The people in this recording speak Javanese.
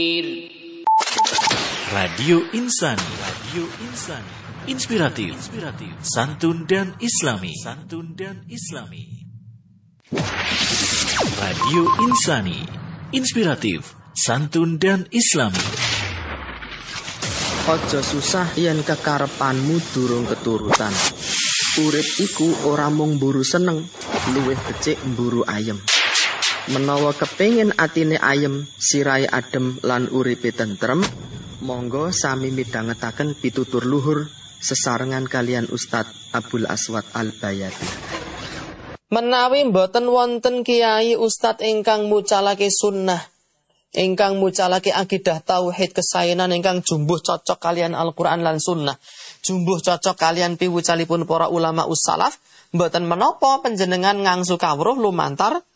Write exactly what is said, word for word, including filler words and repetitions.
Radio Insani, Radio Insani, inspiratif, inspiratif, santun dan islami, santun dan islami. Radio Insani, inspiratif, santun dan islami. Aja susah yen kekarepanmu durung keturutan. Urip iku ora mung mburu seneng, luwih becik mburu ayem. Menawa kepengin atine ayem, sirahe adem lan uripe tentrem, monggo sami midhangetaken pitutur luhur sesarengan kalian Ustadz Abdul Aswad Al-Bayati. Menawi mboten wonten kiai ustadz ingkang mucalake sunnah, ingkang mucalake akidah tauhid kesaenan ingkang jumbuh cocok kalian Al-Qur'an lan sunnah, jumbuh cocok kalian piwucalipun para ulama ussalaf, mboten menapa panjenengan ngangsu kawruh lumantar